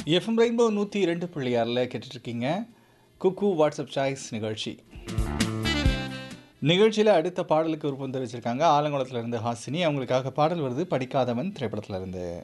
FM rainbow 102.6 கேட்டுட்ருக்கீங்க. குக்கு WhatsApp choice நிகழ்ச்சி. நிகழ்ச்சியில் அடுத்த பாடலுக்கு விருப்பம் தெரிவிச்சிருக்காங்க. ஆலங்குளத்துலேருந்து ஹாசினி. அவங்களுக்காக பாடல் வருது படிக்காதவன் திரைப்படத்துலேருந்து.